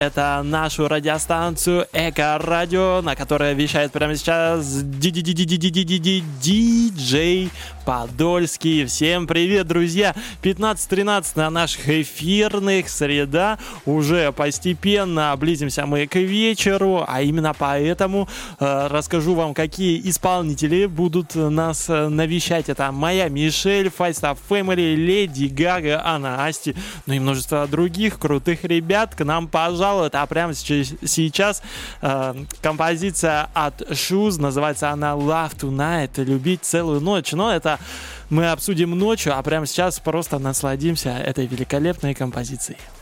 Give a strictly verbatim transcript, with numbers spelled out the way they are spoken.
Это нашу радиостанцию Эко-радио, на которой вещает прямо сейчас диджей Подольский. Всем привет, друзья! пятнадцать тринадцать на наших эфирных, среда. Уже постепенно близимся мы к вечеру, а именно поэтому э, расскажу вам, какие исполнители будут нас навещать. Это моя Мишель, Five Family, Леди Гага, Анна Асти, ну и множество других крутых ребят к нам пожалуйста. А прямо сейчас э, композиция от Shoes, называется она Love Tonight, любить целую ночь. Но это мы обсудим ночью, а прямо сейчас просто насладимся этой великолепной композицией.